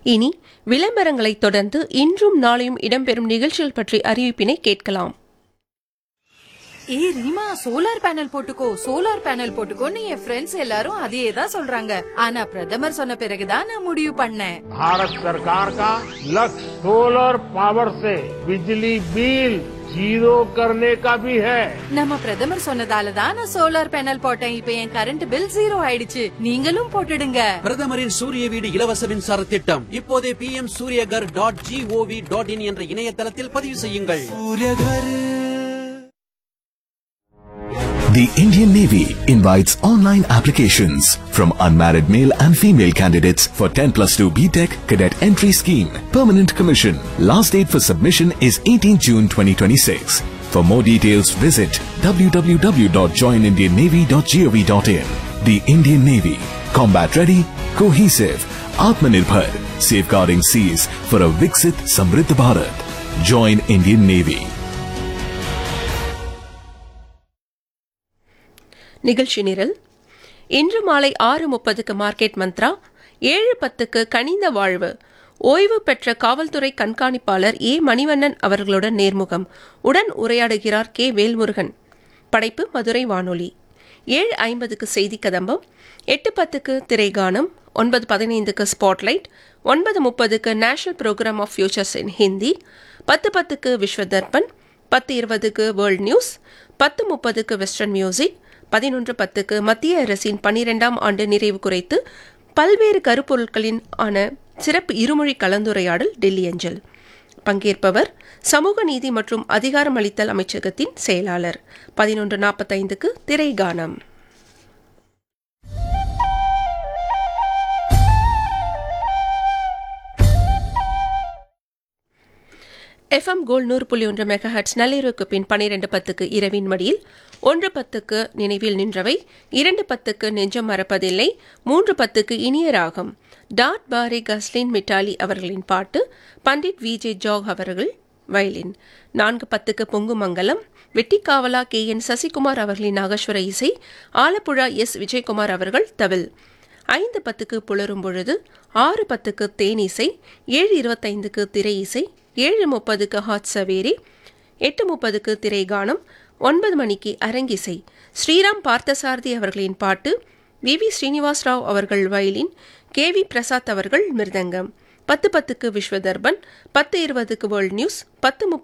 இனி விளம்பரங்களை தொடர்ந்து இன்றும் நாளையும் இடம்பெறும் நிகழ்ச்சிகள் பற்றி அறிவிப்பினை கேட்கலாம். ரீமா, சோலார் பேனல் போட்டுக்கோன்னு என் ஃப்ரெண்ட்ஸ் எல்லாரும் அதையே தான் சொல்றாங்க. ஆனா பிரதமர் சொன்ன பிறகுதான் நான் முடிவு பண்ணேன். भारत सरकार का लक्ष्य सोलर पावर से बिजली बिल जीरो करने का भी है. நம்ம பிரதமர் சொன்னதால தான் நான் சோலார் பேனல் போட்டேன். இப்ப என் கரண்ட் பில் 0 ஆயிடுச்சு. நீங்களும் போட்டுடுங்க. பிரதமரின் சூரிய வீடு இலவச மின்சார திட்டம் இப்போதே pmsuryagar.gov.in என்ற இணையதளத்தில் பதிவு செய்யுங்கள். The Indian Navy invites online applications from unmarried male and female candidates for 10+2 BTech Cadet Entry Scheme. Permanent commission. Last date for submission is 18 June 2026. For more details, visit www.joinindiannavy.gov.in. The Indian Navy. Combat ready, cohesive, Atmanirbhar. Safeguarding seas for a Viksit Samriddh Bharat. Join Indian Navy. நிகழ்ச்சி நிரல். இன்று மாலை 6:30 market Mantra, 7:10 கனிந்த வாழ்வு, ஓய்வு பெற்ற காவல்துறை கண்காணிப்பாளர் ஏ மணிவண்ணன் அவர்களுடன் நேர்முகம். உடன் உரையாடுகிறார் கே வேல்முருகன். படைப்பு மதுரை வானொலி. 7:50 செய்தி கதம்பம், 8:10 திரைகானம், 9:15 spotlight, 9:30 national programme of features in Hindi, 10:10 Vishwa Darpan, 10:20 world news, 10:30 western music, 11:10 மத்திய அரசின் 12ஆம் ஆண்டு நிறைவு குறித்து பல்வேறு கருப்பொருட்களின் ஆன சிறப்பு இருமொழி கலந்துரையாடல் டெல்லி அஞ்சல். பங்கேற்பவர் சமூக நீதி மற்றும் அதிகாரமளித்தல் அமைச்சகத்தின் செயலாளர். 11:45 திரைகானம். FM கோல்ட் 100.1 மெகாஹெர்ட்ஸ் நள்ளிரவுக்கு பின் 12:10 இரவின் மடியில், 1:10 நினைவில் நின்றவை, 2:10 நெஞ்சம் மறப்பதில்லை, 3:10 இனிய ராகம். டாட் பாரே கஸ்லின் மிட்டாலி அவர்களின் பாட்டு, பண்டிட் விஜே ஜாக் அவர்கள் வயலின். 4:10 பொங்கு மங்கலம், வெட்டிக்காவலா KN சசிகுமார் அவர்களின் நாகஸ்வர இசை, ஆலப்புழா S விஜயகுமார் அவர்கள் தவில். 5:10 புலரும் பொழுது, 6:10 தேனிசை, 7:25 திரை இசை, 7:30 ஹாட் சவேரி, 8:30 திரைகானம், 9 மணிக்கு அரங்கிசை. ஸ்ரீராம் பார்த்தசாரதி அவர்களின் பாட்டு, VV ஸ்ரீனிவாஸ் ராவ் அவர்கள் வயலின், KV பிரசாத் அவர்கள் மிருதங்கம். 10:10 விஸ்வ தர்பன், 10:20 வேர்ல்ட் நியூஸ், 10:30